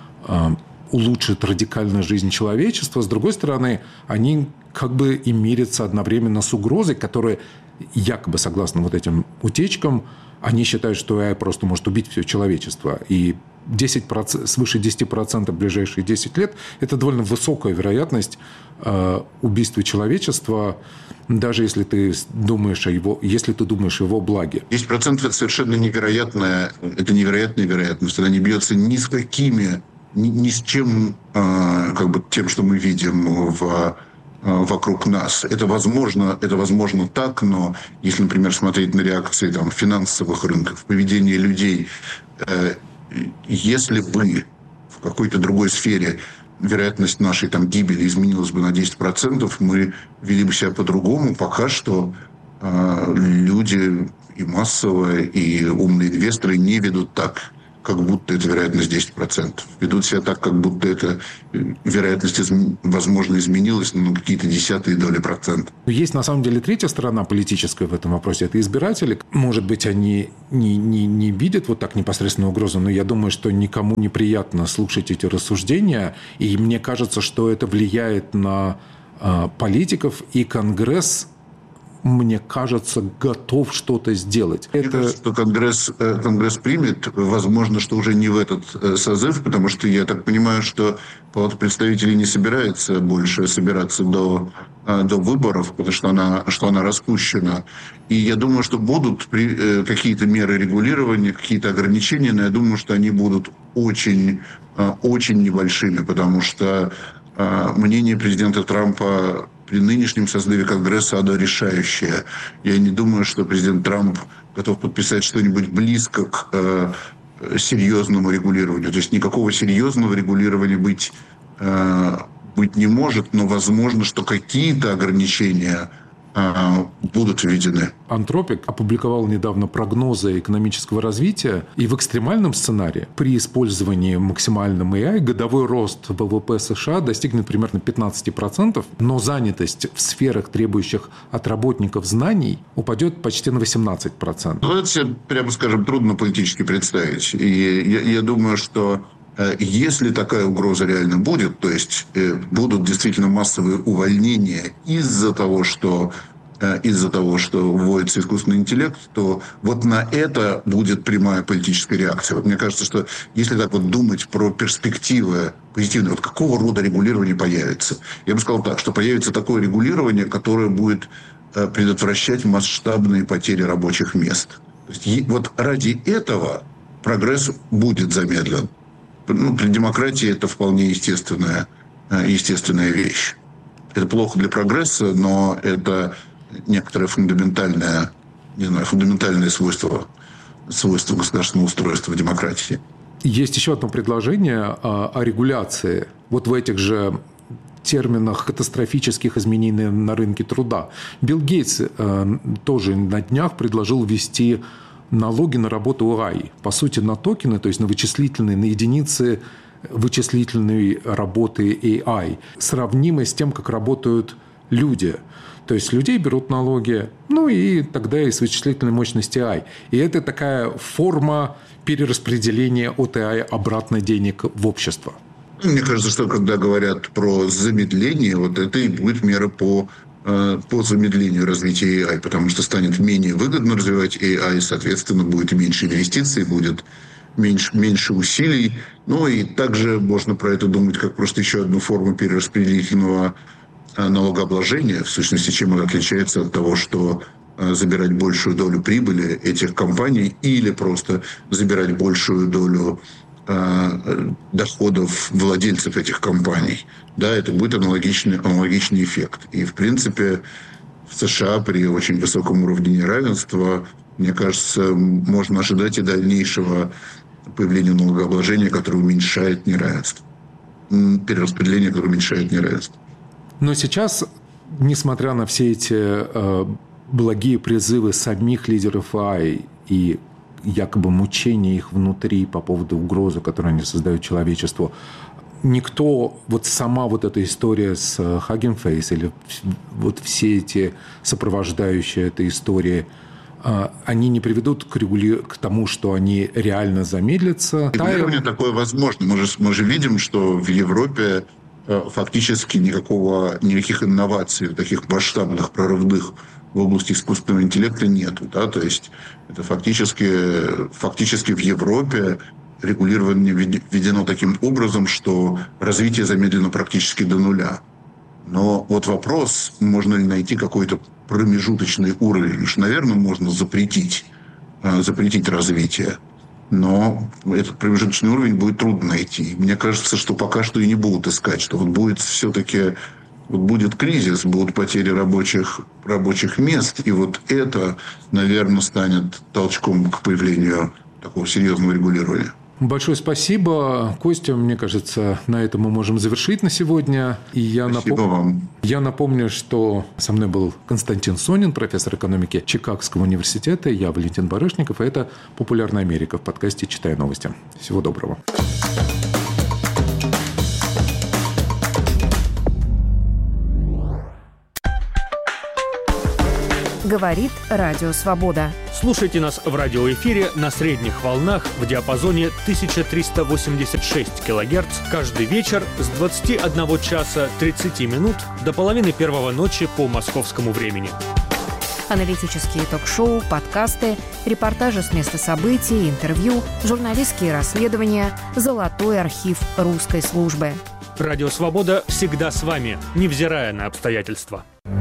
улучшит радикально жизнь человечества, с другой стороны, они как бы и мирятся одновременно с угрозой, которая якобы, согласно вот этим утечкам, они считают, что эй ай просто может убить все человечество. И десять процентов, свыше десять процентов в ближайшие десять лет – это довольно высокая вероятность э, убийства человечества, даже если ты думаешь о его, если ты думаешь о его благе. десять процентов – это совершенно невероятная, это невероятная вероятность. Она не бьется ни с какими, ни, ни с чем, э, как бы тем, что мы видим в вокруг нас. Это возможно, это возможно так, но если, например, смотреть на реакции там, финансовых рынков, поведение людей, э, если бы в какой-то другой сфере вероятность нашей там, гибели изменилась бы на десять процентов, мы вели бы себя по-другому. Пока что э, люди и массово, и умные инвесторы не ведут так, как будто это вероятность десять процентов. Ведут себя так, как будто эта вероятность, возможно, изменилась на какие-то десятые доли процента. Есть, на самом деле, третья сторона политическая в этом вопросе. Это избиратели. Может быть, они не, не, не видят вот так непосредственную угрозу, но я думаю, что никому неприятно слушать эти рассуждения. И мне кажется, что это влияет на э, политиков, и Конгресс, мне кажется, готов что-то сделать. Мне это... кажется, что Конгресс, Конгресс примет, возможно, что уже не в этот созыв, потому что я так понимаю, что Палата представителей не собирается больше собираться до, до выборов, потому что она, что она распущена. И я думаю, что будут при, какие-то меры регулирования, какие-то ограничения, но я думаю, что они будут очень, очень небольшими, потому что мнение президента Трампа при нынешнем созыве Конгресса оно решающее. Я не думаю, что президент Трамп готов подписать что-нибудь близко к э, серьезному регулированию. То есть никакого серьезного регулирования быть, э, быть не может, но возможно, что какие-то ограничения будут введены. Антропик опубликовал недавно прогнозы экономического развития, и в экстремальном сценарии при использовании максимальном эй ай годовой рост вэ вэ пэ США достигнет примерно пятнадцать процентов, но занятость в сферах, требующих от работников знаний, упадет почти на восемнадцать процентов. Ну, это себе, прямо скажем, трудно политически представить. И я, я думаю, что если такая угроза реально будет, то есть будут действительно массовые увольнения из-за того, что из-за того, что вводится искусственный интеллект, то вот на это будет прямая политическая реакция. Вот мне кажется, что если так вот думать про перспективы позитивные, вот какого рода регулирование появится? Я бы сказал так, что появится такое регулирование, которое будет предотвращать масштабные потери рабочих мест. То есть вот ради этого прогресс будет замедлен. Ну, при демократии это вполне естественная, естественная вещь. Это плохо для прогресса, но это некоторое фундаментальное, не знаю, фундаментальное свойство, свойство государственного устройства в демократии. Есть еще одно предложение о, о регуляции. Вот в этих же терминах катастрофических изменений на рынке труда. Билл Гейтс э, тоже на днях предложил ввести налоги на работу эй ай. По сути, на токены, то есть на вычислительные, на единицы вычислительной работы эй ай, сравнимые с тем, как работают люди. То есть людей берут налоги, ну и тогда и с вычислительной мощности эй ай. И это такая форма перераспределения от эй ай обратно денег в общество. Мне кажется, что когда говорят про замедление, вот это и будет мера по по замедлению развития эй ай, потому что станет менее выгодно развивать эй ай, соответственно, будет меньше инвестиций, будет меньше, меньше усилий. Ну и также можно про это думать как просто еще одну форму перераспределительного налогообложения, в сущности, чем он отличается от того, что забирать большую долю прибыли этих компаний или просто забирать большую долю доходов владельцев этих компаний. Да, это будет аналогичный, аналогичный эффект. И, в принципе, в США при очень высоком уровне неравенства, мне кажется, можно ожидать и дальнейшего появления налогообложения, которое уменьшает неравенство. Перераспределение, которое уменьшает неравенство. Но сейчас, несмотря на все эти э, благие призывы самих лидеров эй ай и якобы мучения их внутри по поводу угрозы, которую они создают человечеству, никто, вот сама вот эта история с Hugging Face или вот все эти сопровождающие этой истории, они не приведут к, регули... к тому, что они реально замедлятся. Регулирование такое возможно. Мы же, мы же видим, что в Европе фактически никакого, никаких инноваций, таких масштабных, прорывных в области искусственного интеллекта нету. Да? То есть это фактически, фактически в Европе регулирование введено таким образом, что развитие замедлено практически до нуля. Но вот вопрос, можно ли найти какой-то промежуточный уровень. Что, наверное, можно запретить, запретить развитие. Но этот промежуточный уровень будет трудно найти. Мне кажется, что пока что и не будут искать, что вот будет все-таки вот будет кризис, будут потери рабочих, рабочих мест, и вот это, наверное, станет толчком к появлению такого серьезного регулирования. Большое спасибо, Костя. Мне кажется, на этом мы можем завершить на сегодня. И я Спасибо напом... вам. Я напомню, что со мной был Константин Сонин, профессор экономики Чикагского университета. Я Валентин Барышников. И это «Популярная Америка» в подкасте «Читай новости». Всего доброго. Говорит Радио Свобода. Слушайте нас в радиоэфире на средних волнах в диапазоне тысяча триста восемьдесят шесть килогерц каждый вечер с двадцати одного часа тридцати минут до половины первого ночи по московскому времени. Аналитические ток-шоу, подкасты, репортажи с места событий, интервью, журналистские расследования, золотой архив русской службы. Радио «Свобода» всегда с вами, невзирая на обстоятельства.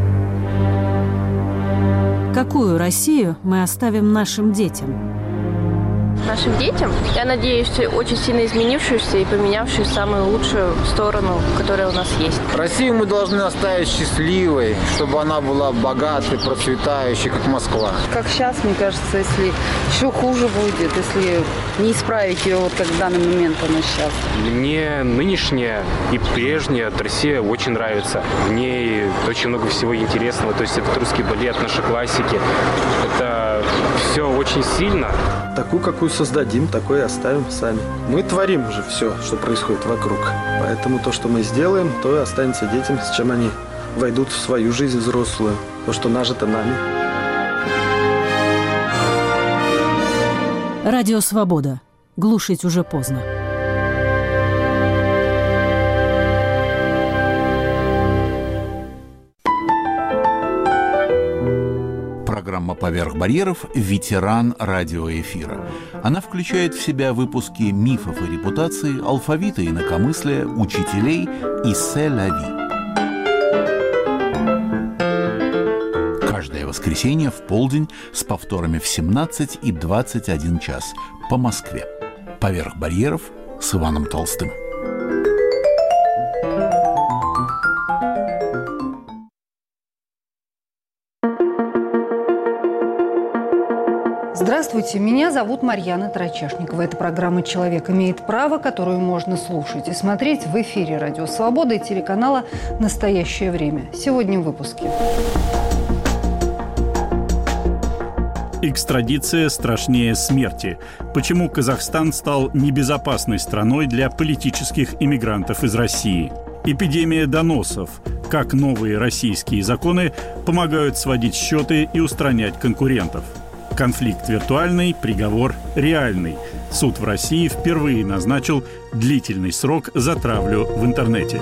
Какую Россию мы оставим нашим детям? Нашим детям, я надеюсь, очень сильно изменившуюся и поменявшую в самую лучшую сторону, которая у нас есть. Россию мы должны оставить счастливой, чтобы она была богатой, процветающей, как Москва. Как сейчас, мне кажется, если еще хуже будет, если не исправить ее, вот как в данный момент она сейчас. Мне нынешняя и прежняя Россия очень нравится. В ней очень много всего интересного. То есть это русский балет, наши классики. Это все очень сильно. Такую, какую создадим, такой и оставим сами. Мы творим же все, что происходит вокруг. Поэтому то, что мы сделаем, то и останется детям, с чем они войдут в свою жизнь взрослую. То, что нажито нами. Радио «Свобода». Глушить уже поздно. Программа «Поверх барьеров» – ветеран радиоэфира. Она включает в себя выпуски мифов и репутаций, алфавита инакомыслия, учителей и «Се-ля-ви». Каждое воскресенье в полдень с повторами в семнадцать и двадцать один час по Москве. «Поверх барьеров» с Иваном Толстым. Здравствуйте, меня зовут Марьяна Тарачешникова. Это программа «Человек имеет право», которую можно слушать и смотреть в эфире «Радио Свобода» и телеканала «Настоящее время». Сегодня в выпуске. Экстрадиция страшнее смерти. Почему Казахстан стал небезопасной страной для политических иммигрантов из России? Эпидемия доносов. Как новые российские законы помогают сводить счеты и устранять конкурентов? Конфликт виртуальный, приговор реальный. Суд в России впервые назначил длительный срок за травлю в интернете.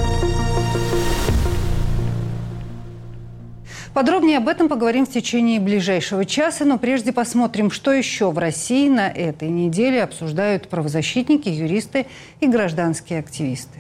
Подробнее об этом поговорим в течение ближайшего часа, но прежде посмотрим, что еще в России на этой неделе обсуждают правозащитники, юристы и гражданские активисты.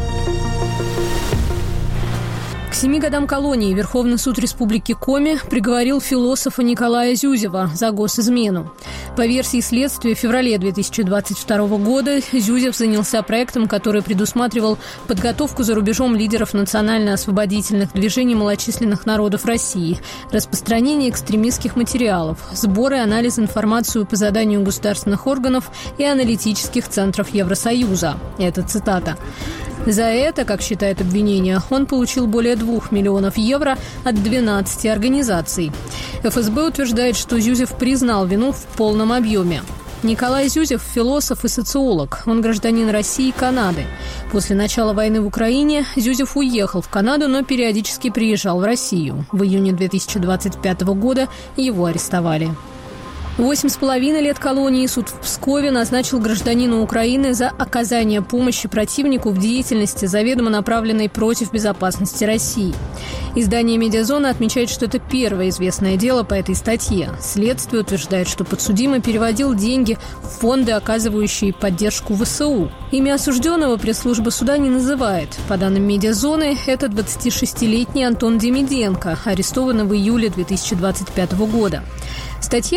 К семи годам колонии Верховный суд Республики Коми приговорил философа Николая Зюзева за госизмену. По версии следствия, в феврале две тысячи двадцать второго года Зюзев занялся проектом, который предусматривал подготовку за рубежом лидеров национально-освободительных движений малочисленных народов России, распространение экстремистских материалов, сбор и анализ информации по заданию государственных органов и аналитических центров Евросоюза. Это цитата. За это, как считает обвинение, он получил более двух миллионов евро от двенадцати организаций. эф эс бэ утверждает, что Зюзев признал вину в полном объеме. Николай Зюзев – философ и социолог. Он гражданин России и Канады. После начала войны в Украине Зюзев уехал в Канаду, но периодически приезжал в Россию. В июне две тысячи двадцать пятого года его арестовали. Восемь с половиной лет колонии суд в Пскове назначил гражданину Украины за оказание помощи противнику в деятельности, заведомо направленной против безопасности России. Издание «Медиазона» отмечает, что это первое известное дело по этой статье. Следствие утверждает, что подсудимый переводил деньги в фонды, оказывающие поддержку вэ эс у. Имя осужденного пресс-служба суда не называет. По данным «Медиазоны», это двадцатишестилетний Антон Демиденко, арестованный в июле две тысячи двадцать пятого года. Статья об оказании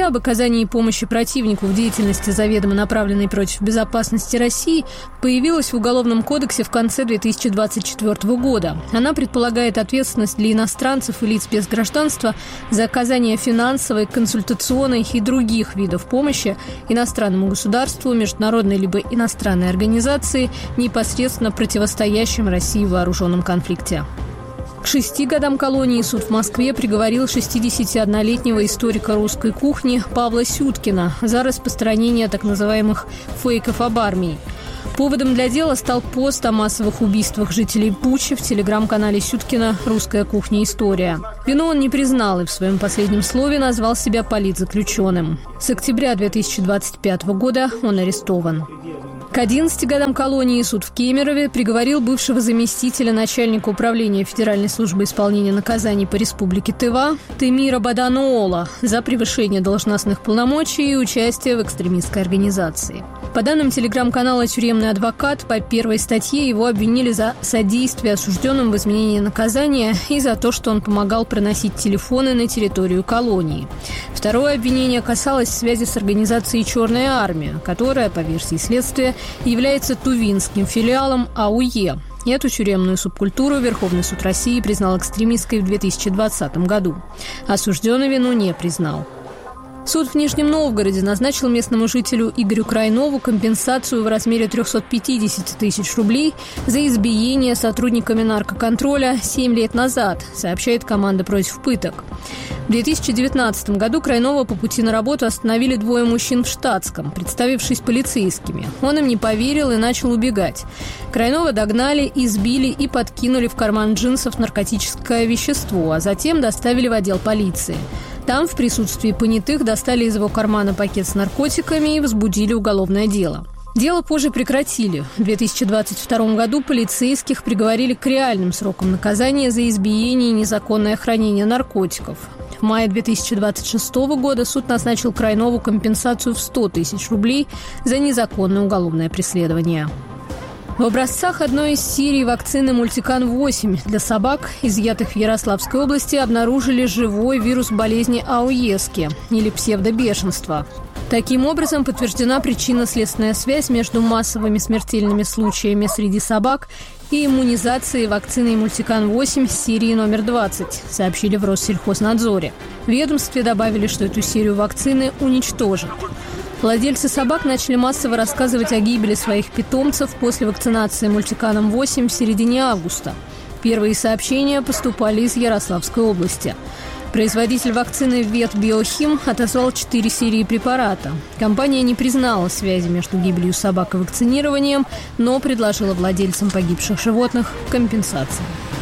оказании помощи противнику в деятельности, заведомо направленной против безопасности России, появилась в Уголовном кодексе в конце две тысячи двадцать четвёртого года. Она предполагает ответственность для иностранцев и лиц без гражданства за оказание финансовой, консультационной и других видов помощи иностранному государству, международной либо иностранной организации, непосредственно противостоящим России в вооруженном конфликте. К шести годам колонии суд в Москве приговорил шестидесятиоднолетнего историка русской кухни Павла Сюткина за распространение так называемых фейков об армии. Поводом для дела стал пост о массовых убийствах жителей Бучи в телеграм-канале Сюткина «Русская кухня. История». Вину он не признал и в своем последнем слове назвал себя политзаключенным. С октября две тысячи двадцать пятого года он арестован. К одиннадцати годам колонии суд в Кемерове приговорил бывшего заместителя начальника управления Федеральной службы исполнения наказаний по республике Тыва Темира Баданоола за превышение должностных полномочий и участие в экстремистской организации. По данным телеграм-канала «Тюремный адвокат», по первой статье его обвинили за содействие осужденным в изменении наказания и за то, что он помогал проносить телефоны на территорию колонии. Второе обвинение касалось связи с организацией «Черная армия», которая, по версии следствия, является тувинским филиалом АУЕ. Эту тюремную субкультуру Верховный суд России признал экстремистской в две тысячи двадцатом году. Осужденный вину не признал. Суд в Нижнем Новгороде назначил местному жителю Игорю Крайнову компенсацию в размере триста пятьдесят тысяч рублей за избиение сотрудниками наркоконтроля семь лет назад, сообщает команда «Против пыток». В две тысячи девятнадцатом году Крайнова по пути на работу остановили двое мужчин в штатском, представившись полицейскими. Он им не поверил и начал убегать. Крайнова догнали, избили и подкинули в карман джинсов наркотическое вещество, а затем доставили в отдел полиции. Там в присутствии понятых достали из его кармана пакет с наркотиками и возбудили уголовное дело. Дело позже прекратили. В две тысячи двадцать втором году полицейских приговорили к реальным срокам наказания за избиение и незаконное хранение наркотиков. В мае две тысячи двадцать шестого года суд назначил Крайнову компенсацию в сто тысяч рублей за незаконное уголовное преследование. В образцах одной из серий вакцины Мультикан восемь для собак, изъятых в Ярославской области, обнаружили живой вирус болезни ауески или псевдобешенства. Таким образом, подтверждена причинно-следственная связь между массовыми смертельными случаями среди собак и иммунизацией вакциной Мультикан восемь серии номер двадцать, сообщили в Россельхознадзоре. В ведомстве добавили, что эту серию вакцины уничтожат. Владельцы собак начали массово рассказывать о гибели своих питомцев после вакцинации Мультиканом восемь в середине августа. Первые сообщения поступали из Ярославской области. Производитель вакцины Ветбиохим отозвал четыре серии препарата. Компания не признала связи между гибелью собак и вакцинированием, но предложила владельцам погибших животных компенсации.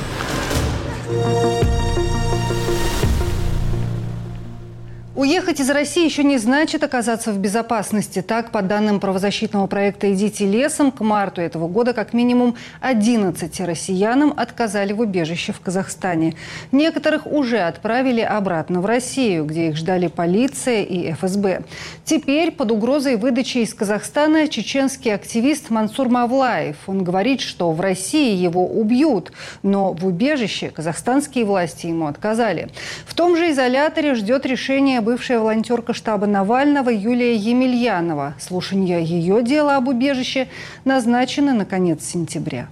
Уехать из России еще не значит оказаться в безопасности. Так, по данным правозащитного проекта «Идите лесом», к марту этого года как минимум одиннадцати россиянам отказали в убежище в Казахстане. Некоторых уже отправили обратно в Россию, где их ждали полиция и эф эс бэ. Теперь под угрозой выдачи из Казахстана чеченский активист Мансур Мавлаев. Он говорит, что в России его убьют, но в убежище казахстанские власти ему отказали. В том же изоляторе ждет решение бывшая волонтерка штаба Навального Юлия Емельянова. Слушание ее дела об убежище назначено на конец сентября.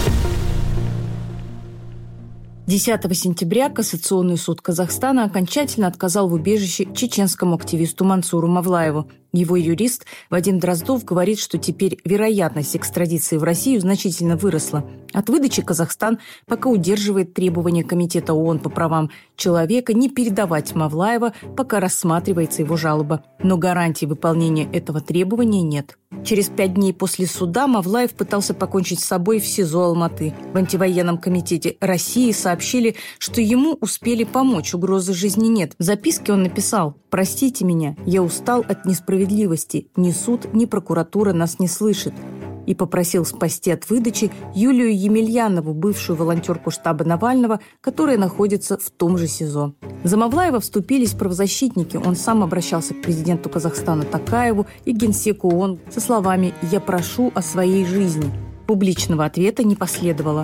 десятого сентября Кассационный суд Казахстана окончательно отказал в убежище чеченскому активисту Мансуру Мавлаеву. Его юрист Вадим Дроздов говорит, что теперь вероятность экстрадиции в Россию значительно выросла. От выдачи Казахстан пока удерживает требования Комитета ООН по правам человека не передавать Мавлаева, пока рассматривается его жалоба. Но гарантий выполнения этого требования нет. Через пять дней после суда Мавлаев пытался покончить с собой в СИЗО Алматы. В антивоенном комитете России сообщили, что ему успели помочь, угрозы жизни нет. В записке он написал: «Простите меня, я устал от несправедливости. Ни суд, ни прокуратура нас не слышат». И попросил спасти от выдачи Юлию Емельянову, бывшую волонтерку штаба Навального, которая находится в том же СИЗО. За Мавлаева вступились правозащитники. Он сам обращался к президенту Казахстана Токаеву и генсеку ООН со словами «Я прошу о своей жизни». Публичного ответа не последовало.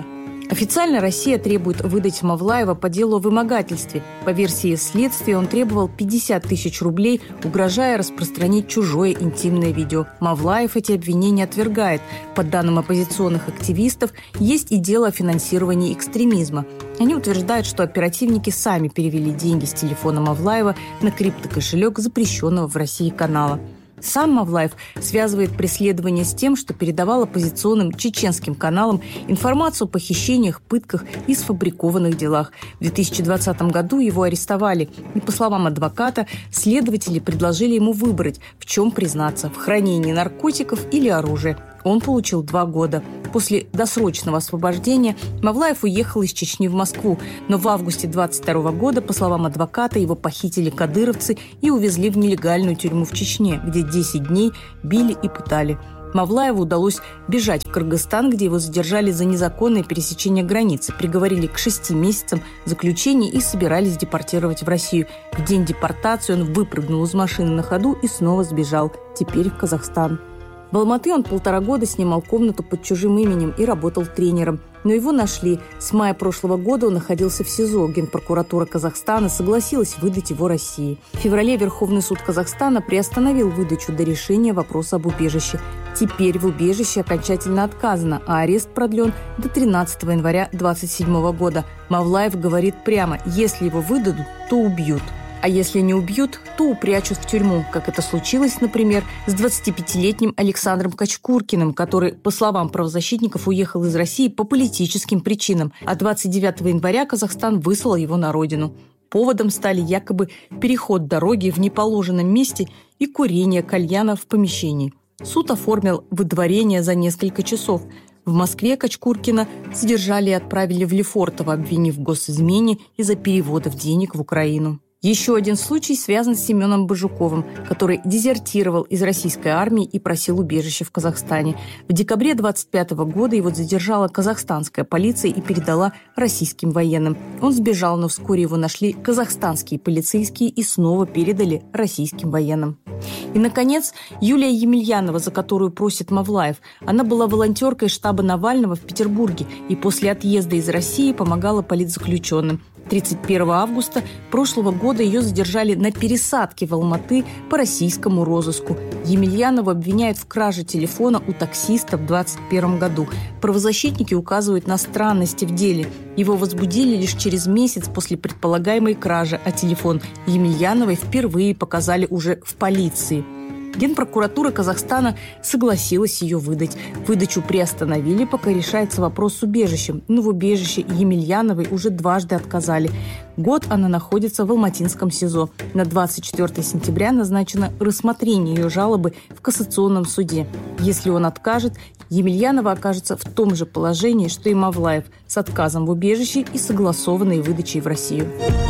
Официально Россия требует выдать Мавлаева по делу о вымогательстве. По версии следствия, он требовал пятьдесят тысяч рублей, угрожая распространить чужое интимное видео. Мавлаев эти обвинения отвергает. По данным оппозиционных активистов, есть и дело о финансировании экстремизма. Они утверждают, что оперативники сами перевели деньги с телефона Мавлаева на криптокошелек запрещенного в России канала. Сам Мавлаев связывает преследование с тем, что передавал оппозиционным чеченским каналам информацию о похищениях, пытках и сфабрикованных делах. В две тысячи двадцатом году его арестовали. И, по словам адвоката, следователи предложили ему выбрать, в чем признаться – в хранении наркотиков или оружия. Он получил два года. После досрочного освобождения Мавлаев уехал из Чечни в Москву, но в августе двадцать второго года, по словам адвоката, его похитили кадыровцы и увезли в нелегальную тюрьму в Чечне, где десять дней били и пытали. Мавлаеву удалось бежать в Кыргызстан, где его задержали за незаконное пересечение границы, приговорили к шести месяцам заключения и собирались депортировать в Россию. В день депортации он выпрыгнул из машины на ходу и снова сбежал, теперь в Казахстан. В Алматы он полтора года снимал комнату под чужим именем и работал тренером. Но его нашли. С мая прошлого года он находился в СИЗО. Генпрокуратура Казахстана согласилась выдать его России. В феврале Верховный суд Казахстана приостановил выдачу до решения вопроса об убежище. Теперь в убежище окончательно отказано, а арест продлен до тринадцатого января две тысячи двадцать седьмого года. Мавлаев говорит прямо: если его выдадут, то убьют. А если не убьют, то упрячут в тюрьму, как это случилось, например, с двадцатипятилетним Александром Качкуркиным, который, по словам правозащитников, уехал из России по политическим причинам, а двадцать девятого января Казахстан выслал его на родину. Поводом стали якобы переход дороги в неположенном месте и курение кальяна в помещении. Суд оформил выдворение за несколько часов. В Москве Качкуркина задержали и отправили в Лефортово, обвинив в госизмене из-за переводов денег в Украину. Еще один случай связан с Семеном Бажуковым, который дезертировал из российской армии и просил убежище в Казахстане. В декабре двадцать пятого года его задержала казахстанская полиция и передала российским военным. Он сбежал, но вскоре его нашли казахстанские полицейские и снова передали российским военным. И, наконец, Юлия Емельянова, за которую просит Мавлаев. Она была волонтеркой штаба Навального в Петербурге и после отъезда из России помогала политзаключенным. тридцать первого августа прошлого года ее задержали на пересадке в Алматы по российскому розыску. Емельянову обвиняют в краже телефона у таксиста в двадцать первом году. Правозащитники указывают на странности в деле. Его возбудили лишь через месяц после предполагаемой кражи, а телефон Емельяновой впервые показали уже в полиции. Генпрокуратура Казахстана согласилась ее выдать. Выдачу приостановили, пока решается вопрос с убежищем. Но в убежище Емельяновой уже дважды отказали. Год она находится в Алматинском СИЗО. На двадцать четвёртого сентября назначено рассмотрение ее жалобы в кассационном суде. Если он откажет, Емельянова окажется в том же положении, что и Мавлаев, с отказом в убежище и согласованной выдачей в Россию.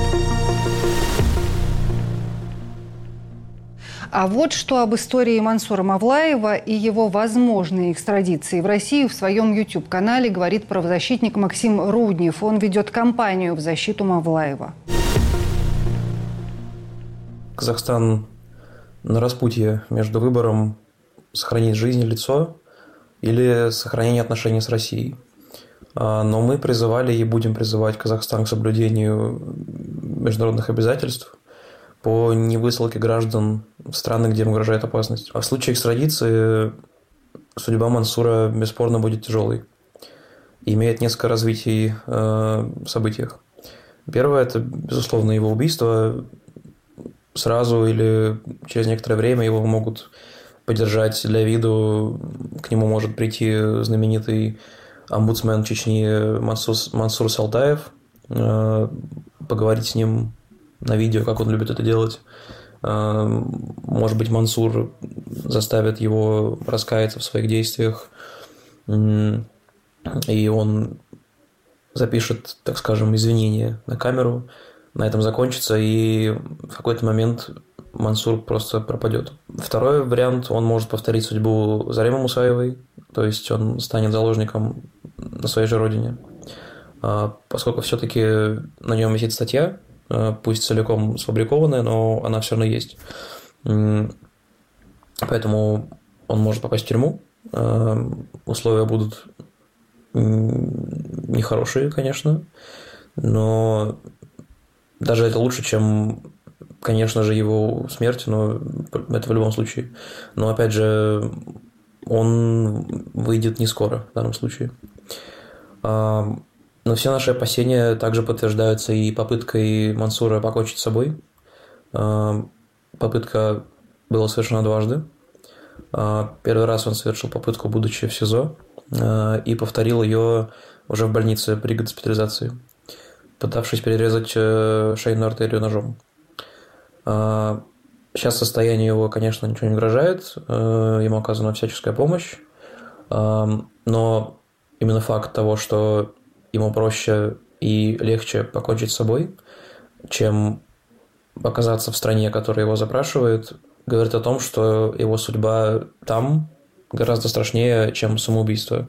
А вот что об истории Мансура Мавлаева и его возможной экстрадиции в Россию в своем YouTube-канале говорит правозащитник Максим Руднев. Он ведет кампанию в защиту Мавлаева. Казахстан на распутье между выбором сохранить жизнь и лицо или сохранение отношений с Россией. Но мы призывали и будем призывать Казахстан к соблюдению международных обязательств по невысылке граждан в страны, где им угрожает опасность. А в случае экстрадиции судьба Мансура бесспорно будет тяжелой. И имеет несколько развитий э, в событиях. Первое – это, безусловно, его убийство. Сразу или через некоторое время его могут поддержать для виду. К нему может прийти знаменитый омбудсмен Чечни Мансур, Мансур Салтаев, э, поговорить с ним на видео, как он любит это делать. Может быть, Мансур заставит его раскаяться в своих действиях, и он запишет, так скажем, извинения на камеру. На этом закончится, и в какой-то момент Мансур просто пропадет. Второй вариант, он может повторить судьбу Заремы Мусаевой, то есть он станет заложником на своей же родине. Поскольку все-таки на нем висит статья, пусть целиком сфабрикованная, но она все равно есть. Поэтому он может попасть в тюрьму. Условия будут нехорошие, конечно, но даже это лучше, чем, конечно же, его смерть, но это в любом случае. Но, опять же, он выйдет не скоро в данном случае. Но все наши опасения также подтверждаются и попыткой Мансура покончить с собой. Попытка была совершена дважды. Первый раз он совершил попытку, будучи в СИЗО, и повторил ее уже в больнице при госпитализации, пытавшись перерезать шейную артерию ножом. Сейчас состояние его, конечно, ничего не угрожает, ему оказана всяческая помощь, но именно факт того, что ему проще и легче покончить с собой, чем оказаться в стране, которая его запрашивает, говорит о том, что его судьба там гораздо страшнее, чем самоубийство.